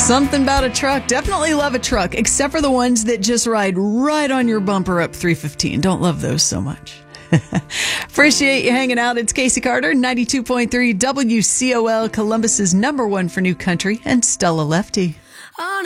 Something about a truck. Definitely love a truck, except for the ones that just ride right on your bumper up 315. Don't love those so much. Appreciate you hanging out. It's Casey Carter, 92.3 WCOL, Columbus's #1 for new country, and Stella Lefty.